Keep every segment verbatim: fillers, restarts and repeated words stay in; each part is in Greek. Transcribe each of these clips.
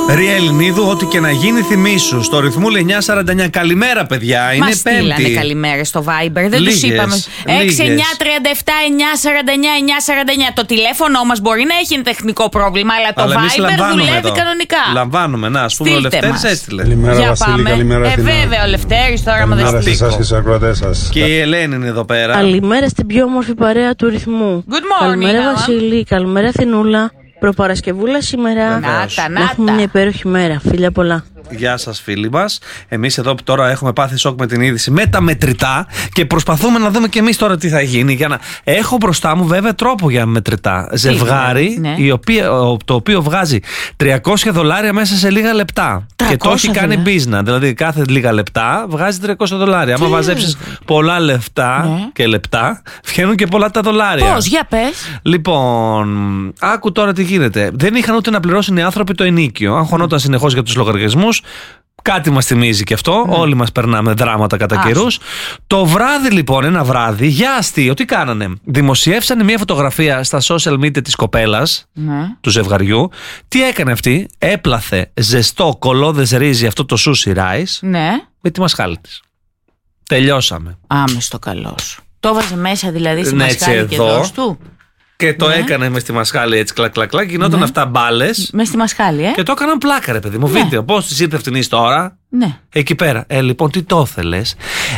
Ρία Ελληνίδου, ό,τι και να γίνει, θυμήσου. Στο ρυθμούλι εννιά σαράντα εννιά. Καλημέρα, παιδιά. Είναι Μας Πέμπτη. στείλανε καλημέρα στο Viber. Δεν τους είπαμε. έξι εννιά τριάντα επτά εννιά σαράντα εννιά εννιά σαράντα εννιά. Το τηλέφωνο μας μπορεί να έχει τεχνικό πρόβλημα, αλλά το αλλά Viber δουλεύει εδώ. Κανονικά. Λαμβάνουμε. Να, ας πούμε, ο Λευτέρης έστειλε. Καλημέρα, για Βασίλη. Πάμε. Καλημέρα, ε, βέβαια, ο Λευτέρης τώρα μου δεν στείλει. Καλημέρα σε εσάς και στους ακροατές σας. Και η Ελένη είναι εδώ πέρα. Καλημέρα στην πιο όμορφη παρέα του ρυθμού. Good morning. Καλημέρα, Βασίλη. Καλημέρα, Θηνούλα. Προπαρασκευούλα σήμερα. Νάτα, να έχουμε μια υπέροχη μέρα. Φίλια πολλά. Γεια σας, φίλοι μας. Εμείς εδώ τώρα έχουμε πάθει σοκ με την είδηση με τα μετρητά και προσπαθούμε να δούμε και εμείς τώρα τι θα γίνει. Για να... Έχω μπροστά μου βέβαια τρόπο για μετρητά. Ζευγάρι, ναι. η οποία, το οποίο βγάζει τριακόσια δολάρια μέσα σε λίγα λεπτά. Και το έχει κάνει business. Δηλαδή κάθε λίγα λεπτά βγάζει τριακόσια δολάρια. Άμα μαζέψεις πολλά λεφτά ναι. και λεπτά, βγαίνουν και πολλά τα δολάρια. Πώς, για πες. Λοιπόν, άκου τώρα τι γίνεται. Δεν είχαν ούτε να πληρώσουν οι άνθρωποι το ενίκιο. Αγχωνόταν συνεχώς για τους λογαριασμούς. Κάτι μας θυμίζει και αυτό. Ναι. Όλοι μας περνάμε δράματα κατά καιρούς. Το βράδυ λοιπόν, ένα βράδυ, για αστείο, τι κάνανε. Δημοσιεύσανε μια φωτογραφία στα social media της κοπέλας, ναι. του ζευγαριού. Τι έκανε αυτή? Έπλαθε ζεστό κολόδες ρύζι, αυτό το sushi rice, ναι. με τη μασχάλη της. Τελειώσαμε. Άμε στο καλό σου. Το βάζε μέσα δηλαδή στη ναι, μασχάλη και δώσ' του. Και το ναι. έκανε με στη μασχάλη έτσι κλακ κλακ κλακ. Γινόταν ναι. αυτά μπάλες. Με στη μασχάλη, ε. Και το έκαναν πλάκα, ρε παιδί μου. Ναι. Βίντεο. Πώς τη ήρθε αυτήν τώρα. Ναι. Εκεί πέρα. Ε, λοιπόν, τι το ήθελες.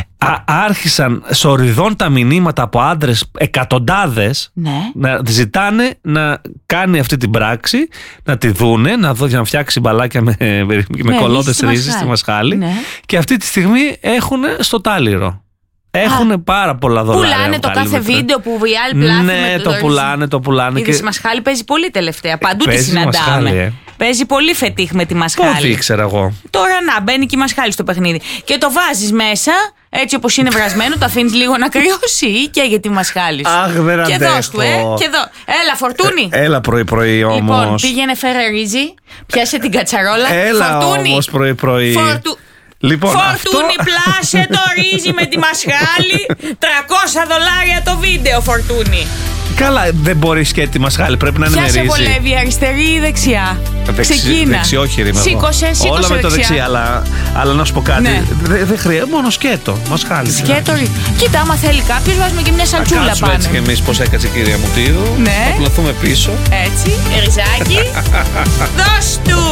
Άρχισαν σοριδών τα μηνύματα από άντρες εκατοντάδες ναι. να ζητάνε να κάνει αυτή την πράξη, να τη δούνε, να, δω, να φτιάξει μπαλάκια με, με ναι, κολόδες ρύζι στη μασχάλη. Ναι. Και αυτή τη στιγμή έχουν στο τάλιρο. Έχουν πάρα πολλά δολάρια. Πουλάνε το κάθε βίντεο που οι άλλοι πλάθουν. Ναι, το, το πουλάνε, το πουλάνε. Η και... μασχάλη παίζει πολύ τελευταία. Παντού τη συναντάμε. Μασχάλη, ε. Παίζει πολύ φετίχ με τη μασχάλη. Πώς ήξερα εγώ. Τώρα να μπαίνει και η μασχάλη στο παιχνίδι. Και το βάζεις μέσα, έτσι όπως είναι βρασμένο, το αφήνεις λίγο να κρυώσει ή και για τη μασχάλη σου. Αχ, δεν αντέχω. Και δώσ' του, ε. Και εδώ. Έλα, Φορτούνη. Ε, έλα πρωί-πρωί όμως. Λοιπόν, πήγαινε, φέρε ρύζι, πιάσε την κατσαρόλα. Έλα όμως πρωί-πρωί. Φορτου... Λοιπόν, Φορτούνη, αυτό... πλάσε το ρύζι με τη μασχάλη. τριακόσια δολάρια το βίντεο, Φορτούνη. Καλά, δεν μπορείς και τη μασχάλη, πρέπει να είναι με ρύζι. Ποια σε βολεύει, αριστερή ή δεξιά? Δεξι, Ξεκίνα. Δεξιόχειρη με σήκωσε, σήκωσε όλα με το δεξιά. δεξί, αλλά, αλλά να σου πω κάτι. Ναι. Δεν δε χρειάζεται, μόνο σκέτο, μασχάλη. Σκέτο, κοίτα, άμα θέλει κάποιος, βάζουμε και μια σαλτσούλα πάνω. Κάτσουμε έτσι κι εμείς πως έκατσε η κυρία Μουτίδου. Ναι. Θα πλαθούμε πίσω. Έτσι, ριζάκι. Δώσ' του!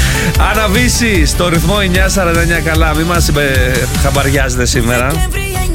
Αναβήσει στο ρυθμό εννιά σαράντα εννιά, καλά, μην μας χαμπαριάζετε σήμερα.